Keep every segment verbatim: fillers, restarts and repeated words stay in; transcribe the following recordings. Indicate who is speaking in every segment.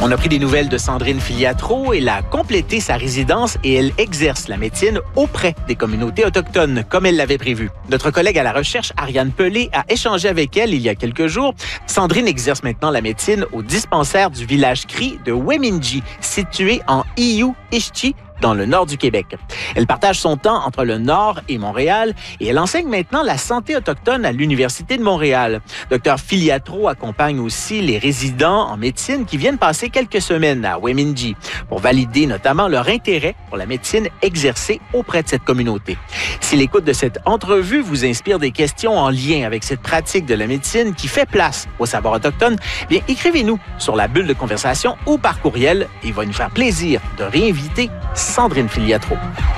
Speaker 1: On a pris des nouvelles de Sandrine Filiatro. Elle a complété sa résidence et elle exerce la médecine auprès des communautés autochtones, comme elle l'avait prévu. Notre collègue à la recherche, Ariane Pelé, a échangé avec elle il y a quelques jours. Sandrine exerce maintenant la médecine au dispensaire du village Cri de Wemindji, situé en Iyou-Ishti, dans le nord du Québec. Elle partage son temps entre le nord et Montréal et elle enseigne maintenant la santé autochtone à l'Université de Montréal. Docteur Filiatro accompagne aussi les résidents en médecine qui viennent passer quelques semaines à Wemindji pour valider notamment leur intérêt pour la médecine exercée auprès de cette communauté. Si l'écoute de cette entrevue vous inspire des questions en lien avec cette pratique de la médecine qui fait place au savoir autochtone, bien écrivez-nous sur la bulle de conversation ou par courriel. Il va nous faire plaisir de réinviter Sandrine Filiatro.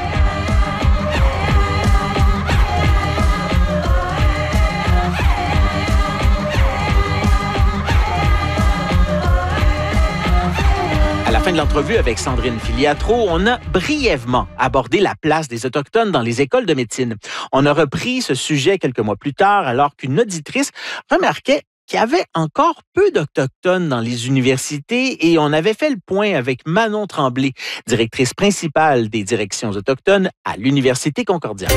Speaker 1: À la fin de l'entrevue avec Sandrine Filiatro, on a brièvement abordé la place des Autochtones dans les écoles de médecine. On a repris ce sujet quelques mois plus tard, alors qu'une auditrice remarquait qu'il y avait encore peu d'Autochtones dans les universités et on avait fait le point avec Manon Tremblay, directrice principale des directions autochtones à l'Université Concordia.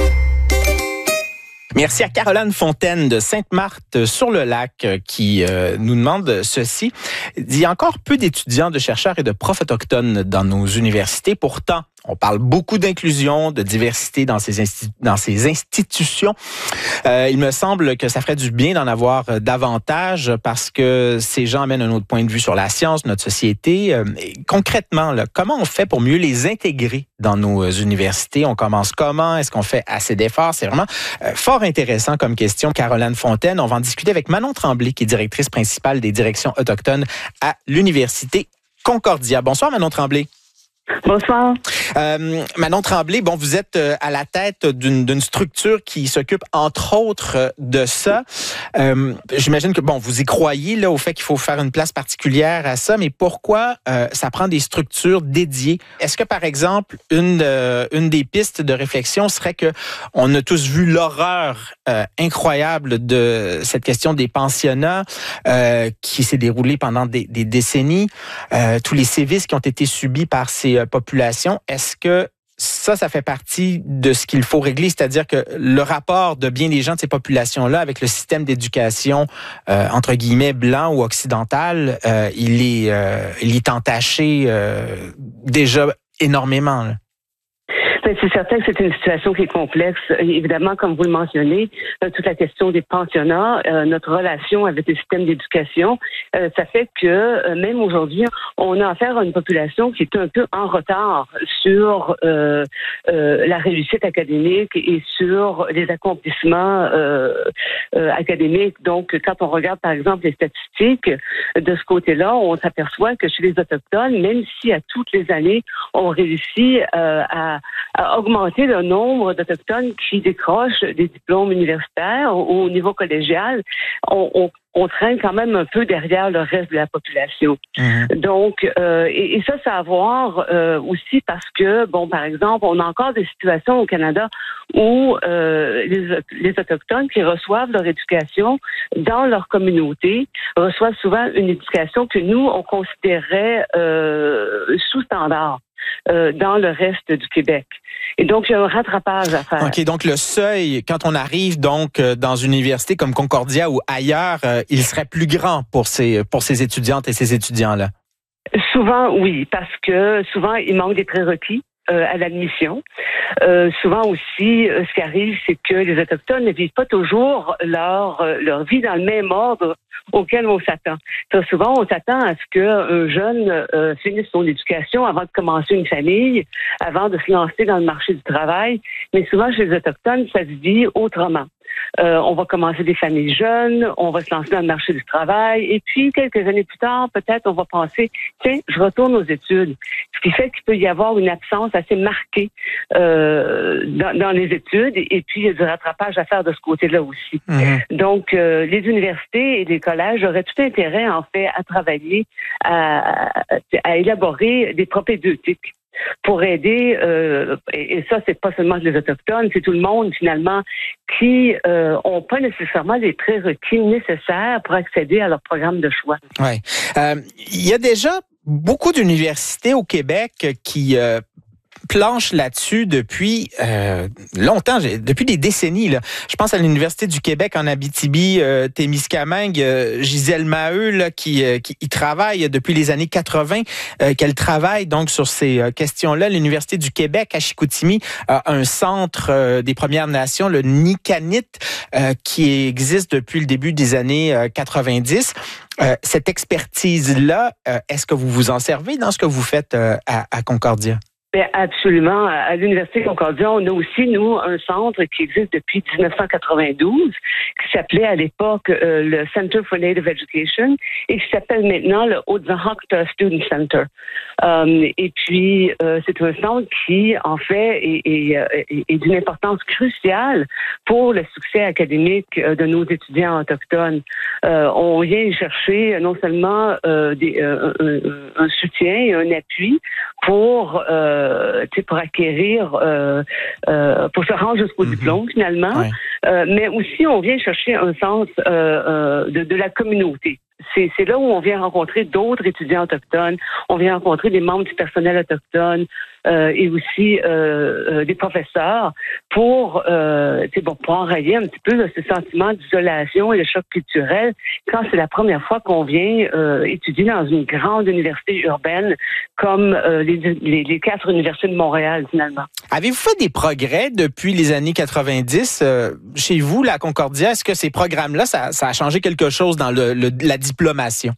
Speaker 1: Merci à Caroline Fontaine de Sainte-Marthe-sur-le-Lac qui euh, nous demande ceci. Il y a encore peu d'étudiants, de chercheurs et de profs autochtones dans nos universités. Pourtant, on parle beaucoup d'inclusion, de diversité dans ces, institu- dans ces institutions. Euh, il me semble que ça ferait du bien d'en avoir davantage parce que ces gens amènent un autre point de vue sur la science, notre société. Euh, et concrètement, là, comment on fait pour mieux les intégrer dans nos universités? On commence comment? Est-ce qu'on fait assez d'efforts? C'est vraiment euh, fort intéressant comme question. Caroline Fontaine, on va en discuter avec Manon Tremblay, qui est directrice principale des directions autochtones à l'Université Concordia. Bonsoir, Manon Tremblay.
Speaker 2: Bonsoir.
Speaker 1: Euh, Manon Tremblay, bon, vous êtes euh, à la tête d'une, d'une structure qui s'occupe entre autres euh, de ça. Euh, j'imagine que bon, vous y croyez là au fait qu'il faut faire une place particulière à ça, mais pourquoi euh, ça prend des structures dédiées? Est-ce que par exemple une euh, une des pistes de réflexion serait que on a tous vu l'horreur euh, incroyable de cette question des pensionnats euh, qui s'est déroulée pendant des, des décennies, euh, tous les sévices qui ont été subis par ces population. Est-ce que ça, ça fait partie de ce qu'il faut régler, c'est-à-dire que le rapport de bien des gens de ces populations-là avec le système d'éducation, euh, entre guillemets, blanc ou occidental, euh, il est, euh, il est entaché euh, déjà énormément, là.
Speaker 2: C'est certain que c'est une situation qui est complexe. Évidemment, comme vous le mentionnez, euh, toute la question des pensionnats, euh, notre relation avec le système d'éducation, euh, ça fait que euh, même aujourd'hui, on a affaire à une population qui est un peu en retard sur euh, euh, la réussite académique et sur les accomplissements euh, euh, académiques. Donc, quand on regarde, par exemple, les statistiques de ce côté-là, on s'aperçoit que chez les Autochtones, même si à toutes les années, on réussit euh, à à augmenter le nombre d'Autochtones qui décrochent des diplômes universitaires au, au niveau collégial, on, on, on traîne quand même un peu derrière le reste de la population. Mmh. Donc, euh, et, et ça, ça a à voir euh, aussi parce que, bon, par exemple, on a encore des situations au Canada où euh, les, les Autochtones qui reçoivent leur éducation dans leur communauté reçoivent souvent une éducation que nous, on considérait euh, sous-standard. Euh, dans le reste du Québec. Et donc, il y a un rattrapage à faire.
Speaker 1: OK, donc le seuil, quand on arrive donc dans une université comme Concordia ou ailleurs, euh, il serait plus grand pour ces, pour ces étudiantes et ces étudiants-là?
Speaker 2: Souvent, oui, parce que souvent, il manque des prérequis. Euh, à l'admission. Euh, souvent aussi, euh, ce qui arrive, c'est que les Autochtones ne vivent pas toujours leur, euh, leur vie dans le même ordre auquel on s'attend. Très souvent, on s'attend à ce qu'un jeune euh, finisse son éducation avant de commencer une famille, avant de se lancer dans le marché du travail. Mais souvent, chez les Autochtones, ça se vit autrement. Euh, on va commencer des familles jeunes, on va se lancer dans le marché du travail, et puis quelques années plus tard, peut-être on va penser, tiens, je retourne aux études. Ce qui fait qu'il peut y avoir une absence assez marquée euh, dans, dans les études, et puis il y a du rattrapage à faire de ce côté-là aussi. Mm-hmm. Donc, euh, les universités et les collèges auraient tout intérêt, en fait, à travailler, à, à élaborer des propédeutiques pour aider, euh, et, et ça, c'est pas seulement les Autochtones, c'est tout le monde, finalement, qui euh, ont pas nécessairement les prérequis nécessaires pour accéder à leur programme de choix.
Speaker 1: Oui. Euh, il y a déjà beaucoup d'universités au Québec qui euh, planchent là-dessus depuis euh, longtemps, depuis des décennies. Là. Je pense à l'Université du Québec en Abitibi, euh, Témiscamingue, euh, Gisèle Maheu, là, qui, euh, qui y travaille depuis les années quatre-vingt, euh, qu'elle travaille donc sur ces euh, questions-là. L'Université du Québec à Chicoutimi a un centre euh, des Premières Nations, le Nicanit, euh, qui existe depuis le début des années euh, quatre-vingt-dix. Euh, cette expertise-là, euh, est-ce que vous vous en servez dans ce que vous faites euh, à, à Concordia?
Speaker 2: Bien, absolument. À l'Université Concordia, on a aussi, nous, un centre qui existe depuis dix-neuf cent quatre-vingt-douze, qui s'appelait à l'époque euh, le Center for Native Education et qui s'appelle maintenant le Otsahaqueta Student Center. Um, et puis, euh, c'est un centre qui, en fait, est, est, est, est d'une importance cruciale pour le succès académique de nos étudiants autochtones. Euh, on vient chercher non seulement euh, des, euh, un, un soutien et un appui pour euh, Euh, pour acquérir, euh, euh, pour se rendre jusqu'au mm-hmm. diplôme finalement, ouais. euh, mais aussi on vient chercher un sens euh, euh, de, de la communauté. C'est, c'est là où on vient rencontrer d'autres étudiants autochtones, on vient rencontrer des membres du personnel autochtone euh, et aussi euh, euh, des professeurs pour, euh, bon, pour enrayer un petit peu là, ce sentiment d'isolation et de choc culturel quand c'est la première fois qu'on vient euh, étudier dans une grande université urbaine comme euh, les, les, les quatre universités de Montréal finalement.
Speaker 1: Avez-vous fait des progrès depuis les années quatre-vingt-dix euh, chez vous, la Concordia? Est-ce que ces programmes-là, ça, ça a changé quelque chose dans le, le, la diplomation?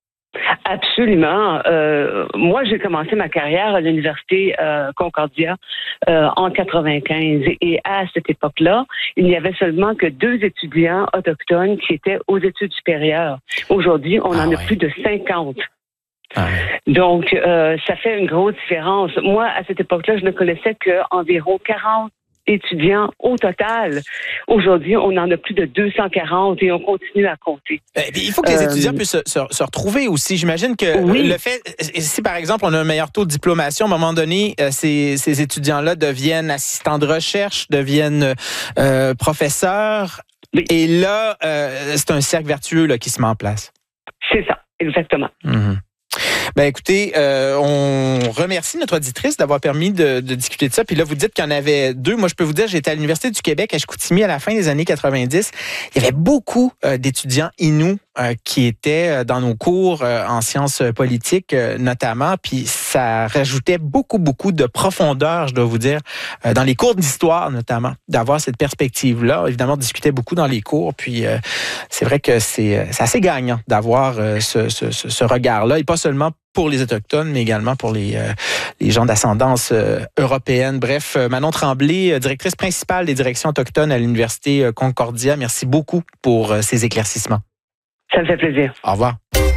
Speaker 2: Absolument. Euh, moi, j'ai commencé ma carrière à l'Université euh, Concordia euh, en quatre-vingt-quinze et à cette époque-là, il n'y avait seulement que deux étudiants autochtones qui étaient aux études supérieures. Aujourd'hui, on ah en ouais. a plus de cinquante. Ah ouais. Donc, euh, ça fait une grosse différence. Moi, à cette époque-là, je ne connaissais qu'environ quarante étudiants au total. Aujourd'hui, on en a plus de deux cent quarante et on continue à compter.
Speaker 1: Il faut que les étudiants euh, puissent se, se, se retrouver aussi. J'imagine que oui. le fait, si par exemple on a un meilleur taux de diplomation, à un moment donné, ces, ces étudiants-là deviennent assistants de recherche, deviennent euh, professeurs. Oui. Et là, euh, c'est un cercle vertueux là, qui se met en place.
Speaker 2: C'est ça, exactement.
Speaker 1: Mm-hmm. Ben écoutez, euh, on remercie notre auditrice d'avoir permis de, de discuter de ça. Puis là, vous dites qu'il y en avait deux. Moi, je peux vous dire, j'étais à l'Université du Québec à Chicoutimi à la fin des années quatre-vingt-dix. Il y avait beaucoup euh, d'étudiants inuits euh, qui étaient dans nos cours euh, en sciences politiques euh, notamment. Puis ça rajoutait beaucoup, beaucoup de profondeur, je dois vous dire, euh, dans les cours d'histoire notamment, d'avoir cette perspective-là. Évidemment, on discutait beaucoup dans les cours. Puis euh, c'est vrai que c'est, c'est assez gagnant d'avoir euh, ce, ce, ce, ce regard-là. Et pas seulement pour les Autochtones, mais également pour les, euh, les gens d'ascendance euh, européenne. Bref, euh, Manon Tremblay, directrice principale des directions autochtones à l'Université euh, Concordia, merci beaucoup pour euh, ces éclaircissements.
Speaker 2: Ça me fait plaisir.
Speaker 1: Au revoir.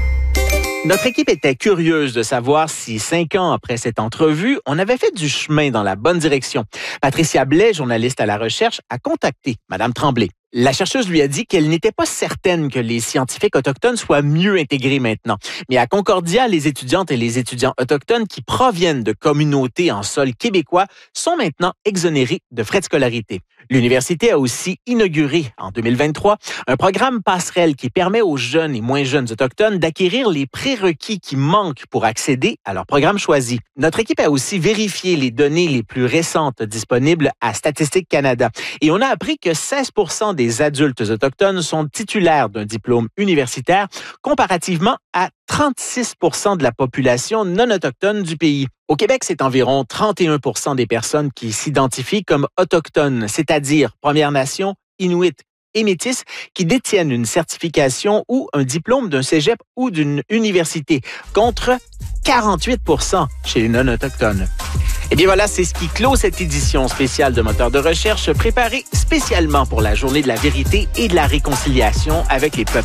Speaker 1: Notre équipe était curieuse de savoir si, cinq ans après cette entrevue, on avait fait du chemin dans la bonne direction. Patricia Blais, journaliste à la recherche, a contacté Mme Tremblay. La chercheuse lui a dit qu'elle n'était pas certaine que les scientifiques autochtones soient mieux intégrés maintenant. Mais à Concordia, les étudiantes et les étudiants autochtones qui proviennent de communautés en sol québécois sont maintenant exonérés de frais de scolarité. L'université a aussi inauguré en deux mille vingt-trois un programme passerelle qui permet aux jeunes et moins jeunes autochtones d'acquérir les prérequis qui manquent pour accéder à leur programme choisi. Notre équipe a aussi vérifié les données les plus récentes disponibles à Statistique Canada. Et on a appris que seize pour cent des adultes autochtones sont titulaires d'un diplôme universitaire comparativement à trente-six pour cent de la population non autochtone du pays. Au Québec, c'est environ trente et un pour cent des personnes qui s'identifient comme autochtones, c'est-à-dire Premières Nations, Inuits et Métis, qui détiennent une certification ou un diplôme d'un cégep ou d'une université, contre quarante-huit pour cent chez les non-autochtones. Eh bien voilà, c'est ce qui clôt cette édition spéciale de Moteur de recherche préparée spécialement pour la Journée de la vérité et de la réconciliation avec les peuples